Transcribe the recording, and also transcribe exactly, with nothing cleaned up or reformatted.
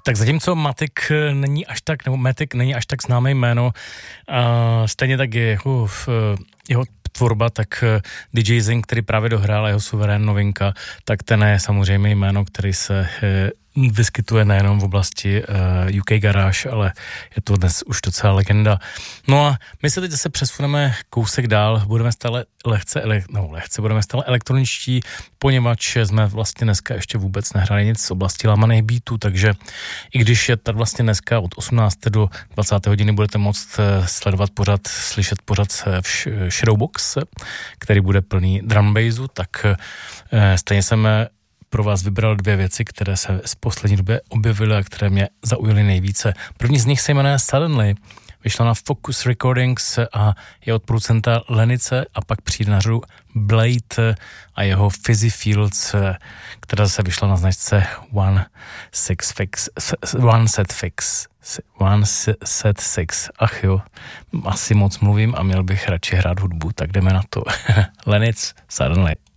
Tak zatímco Matic není až tak, nebo Matic není až tak známé jméno, a stejně tak je jeho, jeho tvorba, tak D J Zing, který právě dohrál jeho suverén novinka, tak ten je samozřejmě jméno, který se vyskytuje nejenom v oblasti uh, U K Garage, ale je to dnes už docela legenda. No a my se teď zase přesuneme kousek dál, budeme stále lehce, ele, no lehce, budeme stále elektroničtí, poněvadž jsme vlastně dneska ještě vůbec nehráli nic z oblasti lamaných beatů, takže i když je tady vlastně dneska od osmnácté do dvacáté hodiny budete moct sledovat pořad, slyšet pořad v Shadowbox, který bude plný drum bassu, tak stejně jsem pro vás vybral dvě věci, které se z poslední době objevily a které mě zaujaly nejvíce. První z nich se jmenuje Suddenly, vyšla na Focus Recordings a je od producenta Lenice a pak přijde na řadu Blade a jeho Fizzy Fields, která se vyšla na značce One Six Fix, One Set Fix, One Set Six. Ach jo, asi moc mluvím a měl bych radši hrát hudbu, tak jdeme na to. Lenic, Suddenly.